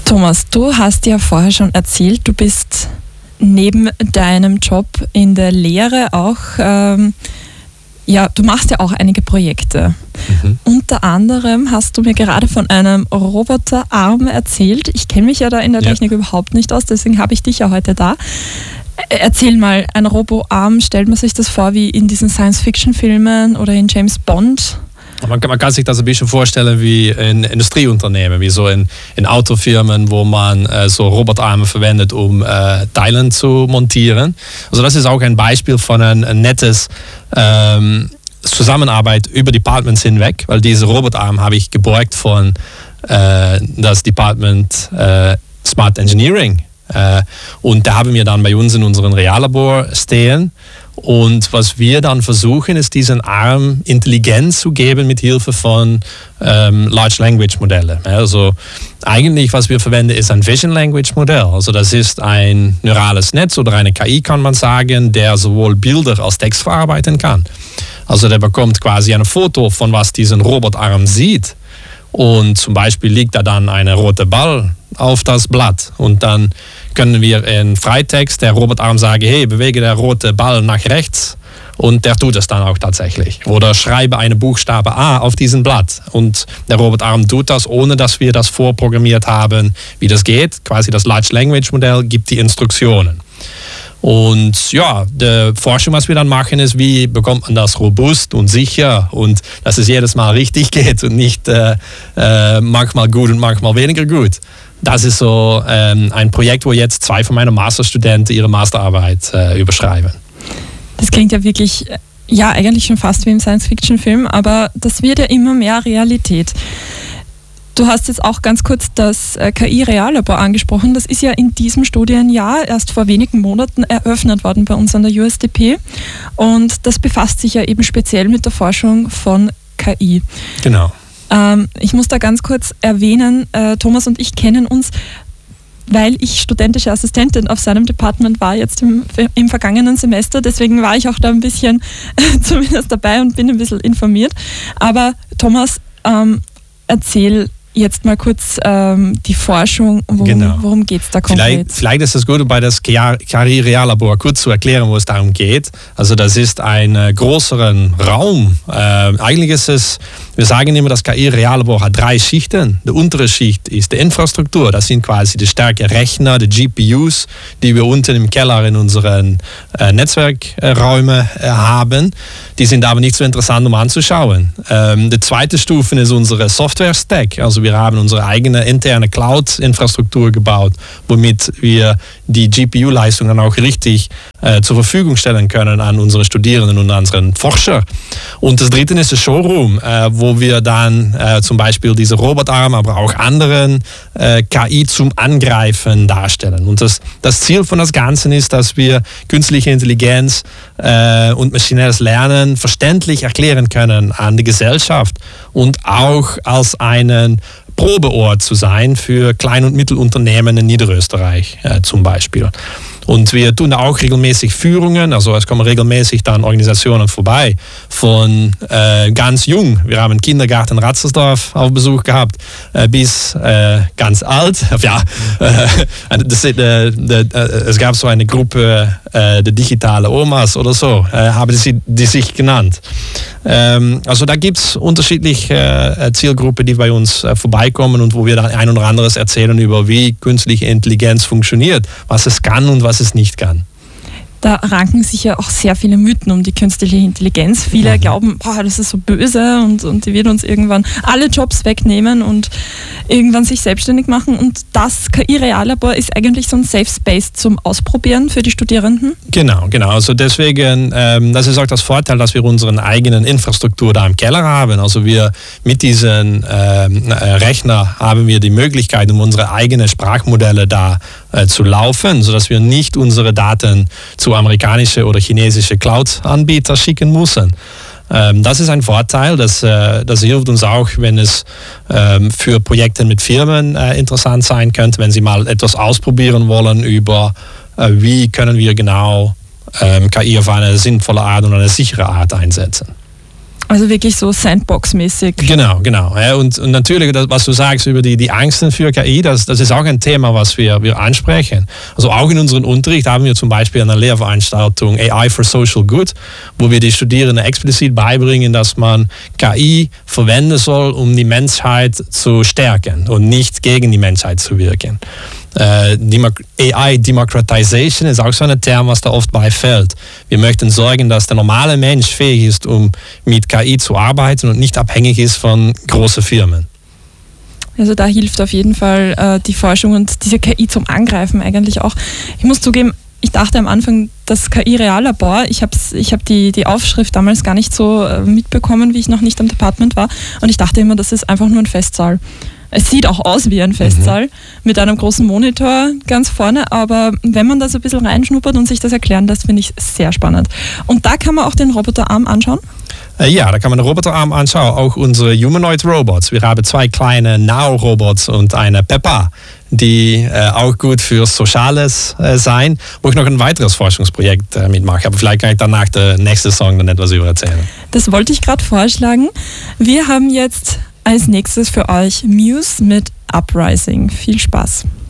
Thomas, du hast ja vorher schon erzählt, du bist neben deinem Job in der Lehre auch, du machst ja auch einige Projekte. Unter anderem hast du mir gerade von einem Roboterarm erzählt. Ich kenne mich ja da in der Technik überhaupt nicht aus, deswegen habe ich dich ja heute da. Erzähl mal, ein Roboarm, stellt man sich das vor wie in diesen Science-Fiction-Filmen oder in James Bond? Man kann sich das ein bisschen vorstellen wie in Industrieunternehmen, wie so in Autofirmen, wo man so Roboterarme verwendet, um Teilen zu montieren. Also das ist auch ein Beispiel von ein nettes Zusammenarbeit über Departments hinweg, weil diese Roboterarm habe ich geborgt von das Department Smart Engineering. Und da haben wir dann bei uns in unserem Reallabor stehen. Und was wir dann versuchen, ist diesen Arm Intelligenz zu geben mit Hilfe von Large Language Modellen. Also eigentlich, was wir verwenden, ist ein Vision Language Modell. Also das ist ein neurales Netz oder eine KI, kann man sagen, der sowohl Bilder als Text verarbeiten kann. Also der bekommt quasi ein Foto von was diesen Roboterarm sieht. Und zum Beispiel liegt da dann ein roter Ball auf das Blatt. Und dann können wir in Freitext der Roboterarm sagen, hey, bewege der rote Ball nach rechts. Und der tut es dann auch tatsächlich. Oder schreibe eine Buchstabe A auf diesen Blatt. Und der Roboterarm tut das, ohne dass wir das vorprogrammiert haben, wie das geht. Quasi das Large Language Modell gibt die Instruktionen. Und ja, die Forschung, was wir dann machen, ist, wie bekommt man das robust und sicher und dass es jedes Mal richtig geht und nicht manchmal gut und manchmal weniger gut. Das ist so ein Projekt, wo jetzt 2 von meinen Masterstudenten ihre Masterarbeit überschreiben. Das klingt ja wirklich, eigentlich schon fast wie im Science-Fiction-Film, aber das wird ja immer mehr Realität. Du hast jetzt auch ganz kurz das KI-Reallabor angesprochen. Das ist ja in diesem Studienjahr erst vor wenigen Monaten eröffnet worden bei uns an der USDP. Und das befasst sich ja eben speziell mit der Forschung von KI. Genau. Ich muss da ganz kurz erwähnen, Thomas und ich kennen uns, weil ich studentische Assistentin auf seinem Department war jetzt im vergangenen Semester. Deswegen war ich auch da ein bisschen zumindest dabei und bin ein bisschen informiert. Aber Thomas, erzähl jetzt mal kurz die Forschung, worum geht es da konkret? Vielleicht ist es gut, bei das KI-Reallabor kurz zu erklären, wo es darum geht. Also das ist ein größeren Raum. Eigentlich ist es, wir sagen immer, das KI-Reallabor hat 3 Schichten. Die untere Schicht ist die Infrastruktur. Das sind quasi die starken Rechner, die GPUs, die wir unten im Keller in unseren Netzwerkräumen haben. Die sind aber nicht so interessant, um anzuschauen. Die zweite Stufe ist unsere Software-Stack. Also wir haben unsere eigene interne Cloud-Infrastruktur gebaut, womit wir die GPU-Leistungen auch richtig zur Verfügung stellen können an unsere Studierenden und unseren Forscher. Und das dritte ist der Showroom, wo wir dann zum Beispiel diese Roboterarm, aber auch anderen KI zum Angreifen darstellen. Und das Ziel von das Ganze ist, dass wir künstliche Intelligenz und maschinelles Lernen verständlich erklären können an die Gesellschaft und auch als einen Probeort zu sein für Klein- und Mittelunternehmen in Niederösterreich zum Beispiel. Und wir tun da auch regelmäßig Führungen, also es kommen regelmäßig dann Organisationen vorbei, von ganz jung, wir haben Kindergarten Ratzersdorf auf Besuch gehabt, bis ganz alt. Ja, es gab so eine Gruppe, die digitale Omas oder so, haben sie die sich genannt. Also da gibt es unterschiedliche Zielgruppen, die bei uns vorbeikommen und wo wir dann ein oder anderes erzählen über, wie künstliche Intelligenz funktioniert, was es kann und was es nicht kann. Da ranken sich ja auch sehr viele Mythen um die künstliche Intelligenz. Viele glauben, das ist so böse und die wird uns irgendwann alle Jobs wegnehmen und irgendwann sich selbstständig machen. Und das KI-Reallabor ist eigentlich so ein Safe Space zum Ausprobieren für die Studierenden? Genau. Also deswegen, das ist auch das Vorteil, dass wir unsere eigenen Infrastruktur da im Keller haben. Also wir mit diesen Rechner haben wir die Möglichkeit, um unsere eigenen Sprachmodelle da zu laufen, sodass wir nicht unsere Daten zu amerikanische oder chinesische Cloud-Anbieter schicken müssen. Das ist ein Vorteil, das hilft uns auch, wenn es für Projekte mit Firmen interessant sein könnte, wenn sie mal etwas ausprobieren wollen über, wie können wir genau KI auf eine sinnvolle Art und eine sichere Art einsetzen. Also wirklich so Sandbox-mäßig. Genau. Ja, und natürlich, was du sagst über die Ängste für KI, das ist auch ein Thema, was wir ansprechen. Also auch in unserem Unterricht haben wir zum Beispiel eine Lehrveranstaltung AI for Social Good, wo wir die Studierenden explizit beibringen, dass man KI verwenden soll, um die Menschheit zu stärken und nicht gegen die Menschheit zu wirken. AI Democratization ist auch so ein Term, was da oft beifällt. Wir möchten sorgen, dass der normale Mensch fähig ist, um mit KI zu arbeiten und nicht abhängig ist von großen Firmen. Also da hilft auf jeden Fall die Forschung und diese KI zum Angreifen eigentlich auch. Ich muss zugeben, ich dachte am Anfang, das KI-Reallabor, ich hab die Aufschrift damals gar nicht so mitbekommen, wie ich noch nicht am Department war, und ich dachte immer, das ist einfach nur ein Festsaal. Es sieht auch aus wie ein Festsaal mit einem großen Monitor ganz vorne, aber wenn man da so ein bisschen reinschnuppert und sich das erklären lässt, finde ich sehr spannend. Und da kann man auch den Roboterarm anschauen? Ja, da kann man den Roboterarm anschauen, auch unsere Humanoid Robots. Wir haben 2 kleine Now-Robots und eine Peppa, die auch gut für Soziales sein, wo ich noch ein weiteres Forschungsprojekt mitmache. Aber vielleicht kann ich danach der nächste Song dann etwas über erzählen. Das wollte ich gerade vorschlagen. Wir haben jetzt als nächstes für euch Muse mit Uprising. Viel Spaß.